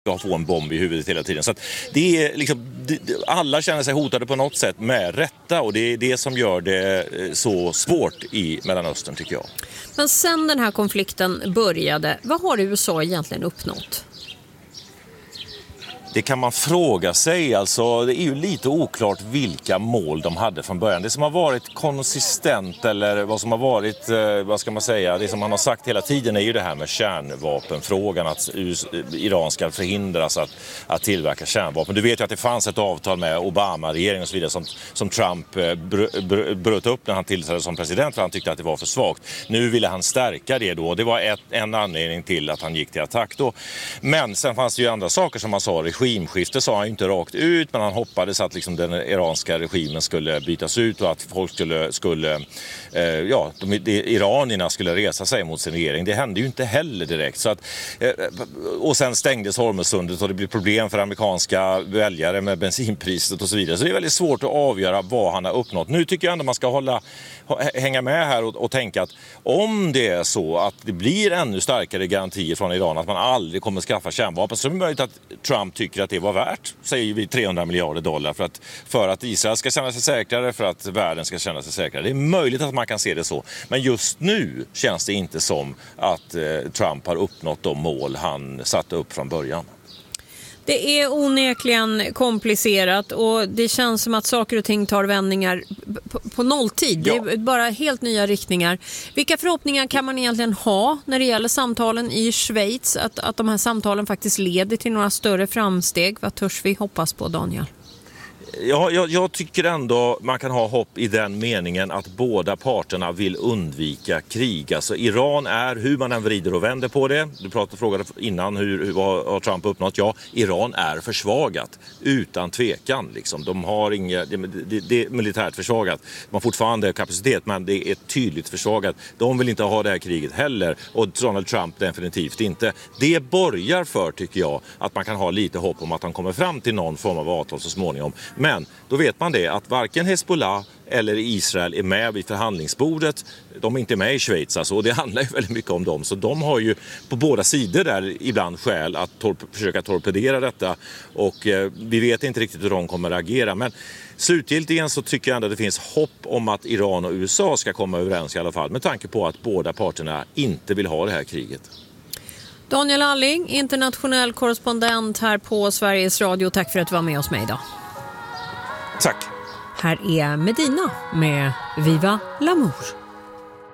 att få en bomb i huvudet hela tiden. Så att det är liksom, alla känner sig hotade på något sätt med rätta, och det är det som gör det så svårt i Mellanöstern, tycker jag. Men sen den här konflikten började, vad har USA egentligen uppnått? Det kan man fråga sig. Alltså, det är ju lite oklart vilka mål de hade från början. Det som har varit konsistent, eller vad som har varit, vad ska man säga, det som man har sagt hela tiden är ju det här med kärnvapenfrågan, att Iran ska förhindras att tillverka kärnvapen. Du vet ju att det fanns ett avtal med Obama-regeringen och så vidare som Trump bröt upp när han tillträdde som president, för han tyckte att det var för svagt. Nu ville han stärka det då. Det var en anledning till att han gick till attack då. Men sen fanns det ju andra saker som man sa. Regimskifte sa han ju inte rakt ut, men han hoppades att liksom den iranska regimen skulle bytas ut och att folk iranierna skulle resa sig mot sin regering. Det hände ju inte heller direkt. Så att, och sen stängdes Hormuzsundet och det blev problem för amerikanska väljare med bensinpriset och så vidare. Så det är väldigt svårt att avgöra vad han har uppnått. Nu tycker jag ändå man ska hänga med här och tänka att om det är så att det blir ännu starkare garantier från Iran att man aldrig kommer skaffa kärnvapen, så är det möjligt att Trump tycker att det var värt, säger vi, $300 miljarder för att Israel ska känna sig säkrare, för att världen ska känna sig säkrare. Det är möjligt att man kan se det så. Men just nu känns det inte som att Trump har uppnått de mål han satte upp från början. Det är onekligen komplicerat och det känns som att saker och ting tar vändningar på nolltid. Ja. Det är bara helt nya riktningar. Vilka förhoppningar kan man egentligen ha när det gäller samtalen i Schweiz? Att de här samtalen faktiskt leder till några större framsteg? Vad törs vi hoppas på, Daniel? Ja, jag tycker ändå man kan ha hopp i den meningen att båda parterna vill undvika krig. Alltså Iran är, hur man än vrider och vänder på det, du frågade innan vad har Trump uppnått? Ja, Iran är försvagat, utan tvekan. Liksom. De har det är militärt försvagat. De har fortfarande kapacitet, men det är tydligt försvagat. De vill inte ha det här kriget heller, och Donald Trump definitivt inte. Det borgar för, tycker jag, att man kan ha lite hopp om att han kommer fram till någon form av avtal så småningom. Men då vet man det, att varken Hezbollah eller Israel är med vid förhandlingsbordet. De är inte med i Schweiz, alltså, och det handlar ju väldigt mycket om dem. Så de har ju på båda sidor där ibland skäl att försöka torpedera detta. Och vi vet inte riktigt hur de kommer att agera. Men slutgiltigen så tycker jag ändå att det finns hopp om att Iran och USA ska komma överens i alla fall. Med tanke på att båda parterna inte vill ha det här kriget. Daniel Alling, internationell korrespondent här på Sveriges Radio. Tack för att du var med oss idag. Tack. Här är Medina med Viva l'Amour.